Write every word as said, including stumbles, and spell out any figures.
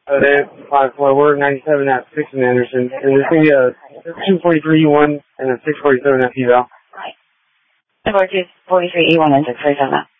Uh, they five four. We're ninety-seven at six in Anderson, and there's gonna be a two forty-three E one and a six forty-seven at P-Val. Right. two forty-three E one and six forty-seven.